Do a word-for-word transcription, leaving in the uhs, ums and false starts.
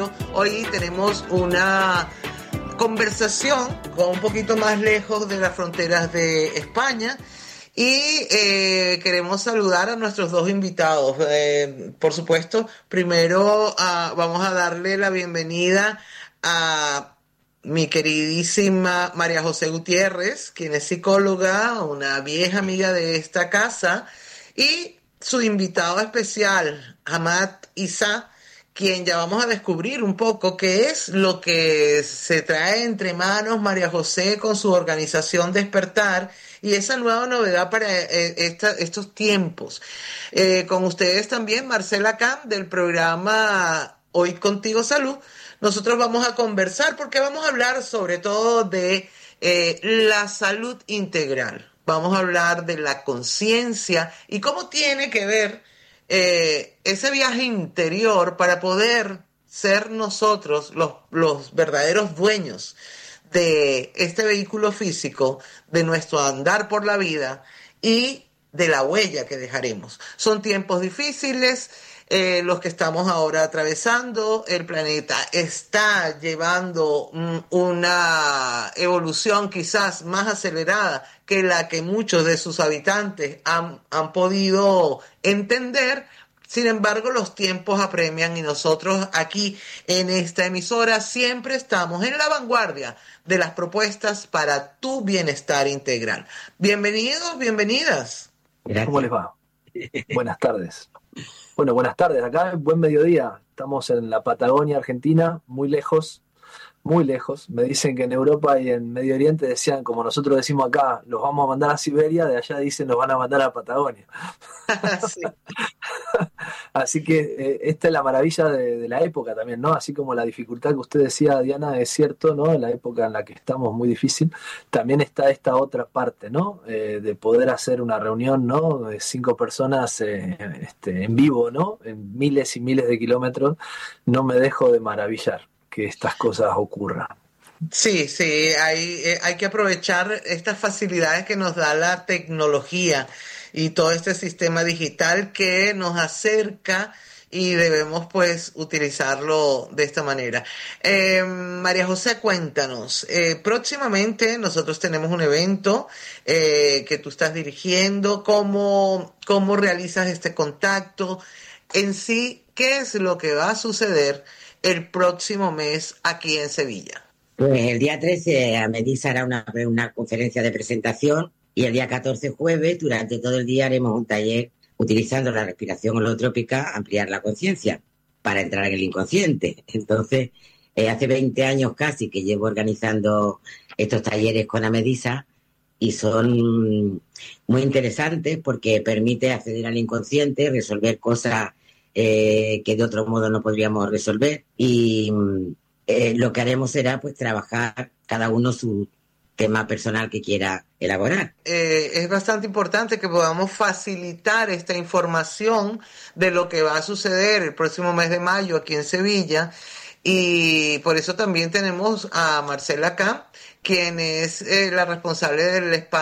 Hoy tenemos una conversación con un poquito más lejos de las fronteras de España y eh, queremos saludar a nuestros dos invitados. Eh, por supuesto, primero uh, vamos a darle la bienvenida a mi queridísima María José Gutiérrez, quien es psicóloga, una vieja amiga de esta casa, y su invitado especial, Hamad Issa, quien ya vamos a descubrir un poco qué es lo que se trae entre manos María José con su organización Despertar y esa nueva novedad para eh, esta, estos tiempos. Eh, con ustedes también Marcela Camp del programa Hoy Contigo Salud. Nosotros vamos a conversar porque vamos a hablar sobre todo de eh, la salud integral. Vamos a hablar de la conciencia y cómo tiene que ver Eh, ese viaje interior para poder ser nosotros los, los verdaderos dueños de este vehículo físico, de nuestro andar por la vida y de la huella que dejaremos. Son tiempos difíciles, eh, los que estamos ahora atravesando. El planeta está llevando mm, una evolución quizás más acelerada que la que muchos de sus habitantes han, han podido entender. Sin embargo, los tiempos apremian y nosotros aquí en esta emisora siempre estamos en la vanguardia de las propuestas para tu bienestar integral. Bienvenidos, bienvenidas. Gracias. ¿Cómo les va? Buenas tardes. Bueno, buenas tardes. Acá, buen mediodía. Estamos en la Patagonia, Argentina, muy lejos. Muy lejos. Me dicen que en Europa y en Medio Oriente decían, como nosotros decimos acá, los vamos a mandar a Siberia, de allá dicen los van a mandar a Patagonia. Sí. Así que eh, esta es la maravilla de, de la época también, ¿no? Así como la dificultad que usted decía, Diana, es cierto, ¿no? La época en la que estamos muy difícil, también está esta otra parte, ¿no? Eh, de poder hacer una reunión, ¿no? De cinco personas eh, este, en vivo, ¿no? En miles y miles de kilómetros. No me dejo de maravillar que estas cosas ocurran. Sí, sí, hay, eh, hay que aprovechar estas facilidades que nos da la tecnología y todo este sistema digital que nos acerca y debemos pues utilizarlo de esta manera. Eh, María José, cuéntanos, eh, próximamente nosotros tenemos un evento eh, que tú estás dirigiendo. ¿Cómo, cómo realizas este contacto? En sí, ¿qué es lo que va a suceder el próximo mes aquí en Sevilla? Pues el día trece Amedisa hará una, una conferencia de presentación y el día catorce, jueves, durante todo el día haremos un taller utilizando la respiración holotrópica, ampliar la conciencia para entrar en el inconsciente. Entonces, eh, hace veinte años casi que llevo organizando estos talleres con Amedisa y son muy interesantes porque permite acceder al inconsciente, resolver cosas eh, que de otro modo no podríamos resolver y eh, lo que haremos será pues trabajar cada uno su tema personal que quiera elaborar. Eh, es bastante importante que podamos facilitar esta información de lo que va a suceder el próximo mes de mayo aquí en Sevilla y por eso también tenemos a Marcela Camp, quien es eh, la responsable del espacio